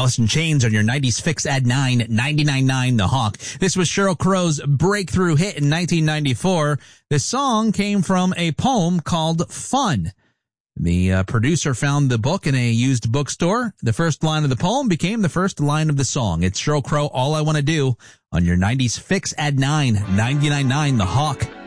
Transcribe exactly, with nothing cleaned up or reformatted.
Alice in Chains on your nineties Fix at nine, ninety-nine point nine The Hawk. This was Sheryl Crow's breakthrough hit in nineteen ninety-four. This song came from a poem called Fun. The uh, producer found the book in a used bookstore. The first line of the poem became the first line of the song. It's Sheryl Crow, All I Want to Do, on your nineties Fix at nine, ninety-nine point nine The Hawk.